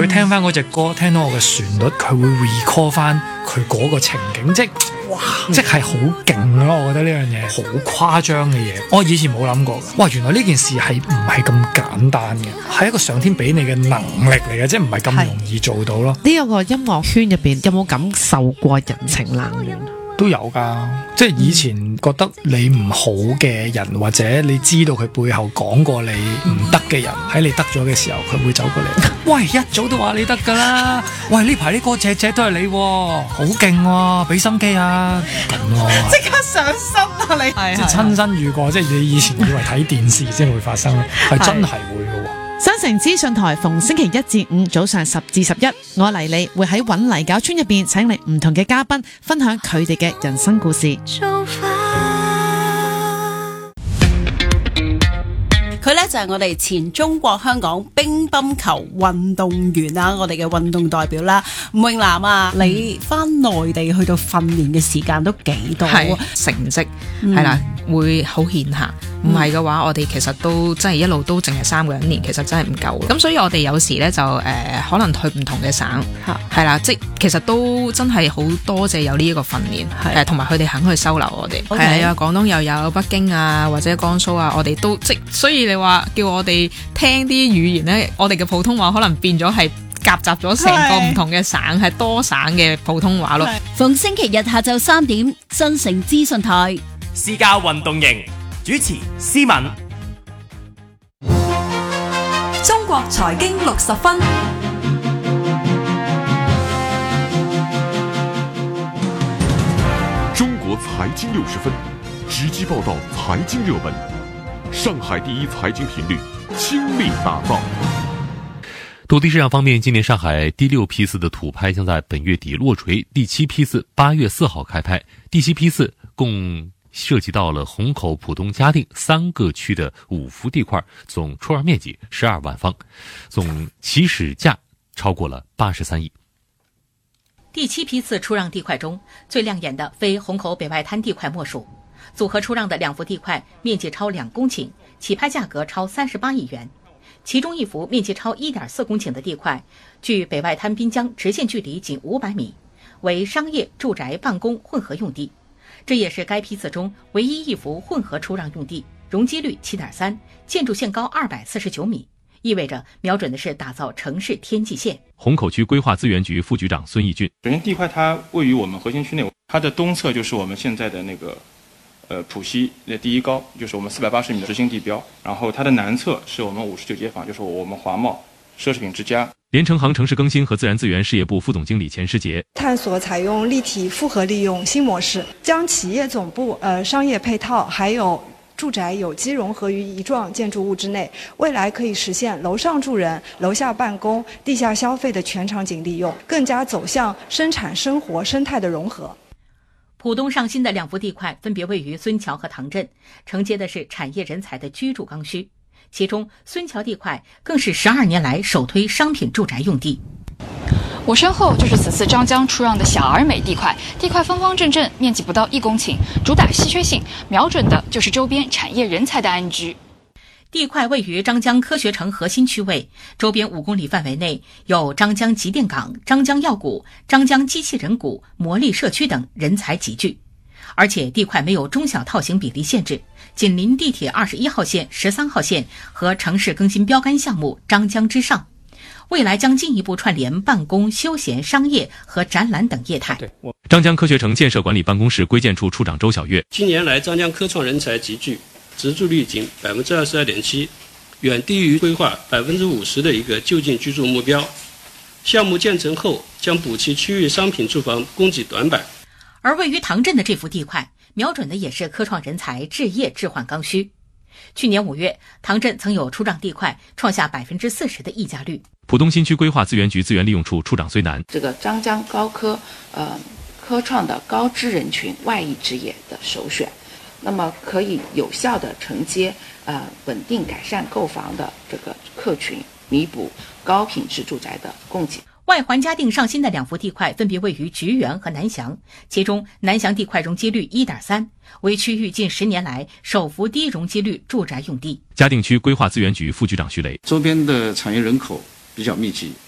佢聽翻嗰隻歌，聽到我嘅旋律，佢會 recall 翻佢嗰個情景，即係好勁咯！我覺得呢樣嘢好誇張嘅嘢，我以前冇諗過。哇，原來呢件事係唔係咁簡單嘅，係一個上天俾你嘅能力嚟嘅，即係唔係咁容易做到咯。 呢一個音樂圈入邊有冇感受過人情冷暖？ 都有㗎，即係以前覺得你唔好嘅人，或者你知道佢背後講過你唔得嘅人，喺你得咗嘅時候，佢會走過嚟。喂，一早都話你得㗎啦！喂，呢排啲歌隻都係你，好勁喎，俾心機啊！咁喎， 即刻上身啊！你即係親身遇過，即係你以前以為睇電視先會發生，係真係會㗎喎。 新城資訊台逢星期一至五早上10至11，我黎莉會喺搵泥搞村入邊請嚟唔同嘅嘉賓，分享佢哋嘅人生故事。 佢呢就係我哋前中國香港乒乓球運動員啦，我哋嘅運動代表啦，吳詠嵐啊，你翻內地去到訓練嘅時間都幾多？ 係成績係啦，會好顯下。唔係嘅話，我哋其實都真係一路都淨係3個人練，其實真係唔夠。咁所以我哋有時咧就可能去唔同嘅省，係啦，即其實都真係好多謝有呢一個訓練，同埋佢哋肯去收留我哋。係啊，廣東又有北京啊，或者江蘇啊，我哋都所以你話叫我哋聽啲語言咧，我哋嘅普通話可能變咗係夾雜咗成個唔同嘅省，係多省嘅普通話咯。 逢星期日下晝3點，新城資訊台私家運動營。主持思敏。 中國財經60分。 中國財經60分，直擊報道財經熱門。上海第一財經頻率傾力打造。 土地市場方面，今年上海第6批次的土拍將在本月底落槌，第7批次8月4號開拍，第7批次共涉及到了虹口、浦東、嘉定3個區的5幅地塊，總出讓面積12萬方，總起始價超過了83億。 第7批次出讓地塊中，最亮眼的非虹口北外灘地塊莫屬，組合出讓的2幅地塊面積超2公頃，起拍價格超38億元。其中1幅面積超1.4公頃的地塊，距北外灘濱江直線距離僅500米，為商業、住宅、辦公混合用地。這也是該批次中唯一1幅混合出讓用地，容積率7.3%，建築線高249米，意味着瞄準的是打造城市天際線。 虹口區規劃資源局副局長孫義俊： 首先地塊它位於我們核心區內，它的東側就是我們現在的那個浦西的第一高，就是我們480米的執行地標，然後它的南側是我們59街坊，就是我們華貿奢侈品之家。 聯成行城市更新和自然資源事業部副總經理錢世傑： 探索採用立體複合利用新模式，將企業總部、商業配套還有住宅有機融合於一幢建築物之內，未來可以實現樓上住人、樓下辦公、地下消費的全場景利用，更加走向生產生活生態的融合。 浦東上新的2幅地塊分別位於孫橋和塘鎮，承接的是產業人才的居住剛需。其中孫橋地塊更是12年來首推商品住宅用地。 我身後就是此次張江出讓的小而美地塊，地塊方方正正，面積不到1公頃，主打稀缺性，瞄準的就是周邊產業人才的安居。 地塊位於張江科學城核心區位，周邊5公里範圍內有張江集電港、張江藥股、張江機器人股、魔力社區等人才集聚。而且地塊沒有中小套型比例限制，緊鄰地鐵21號線、13號線和城市更新標杆項目張江之上，未來將進一步串聯辦公、休閒、商業和展覽等業態。 張江科學城建設管理辦公室規建處處長周小月： 近年來張江科創人才集聚，植住率僅22.7%，遠低於規劃50%的一個就近居住目標。項目建成後將補齊區域商品住房供給短板。 而位於塘鎮的這幅地塊，瞄準的也是科創人才置業置換剛需。去年5月，塘鎮曾有出讓地塊創下40%的溢價率。 浦東新區規劃資源局資源利用處處長孫楠： 這個張江高科科創的高知人群外溢置業的首選，那麼可以有效地承接穩定改善購房的這個客群，彌補高品質住宅的供給。 外環嘉定上新的2幅地塊分別位於菊園和南翔，其中南翔地塊容積率1.3%，為區域近10年來首幅低容積率住宅用地。 嘉定區規劃資源局副局長徐雷： 周邊的產業人口比較密集，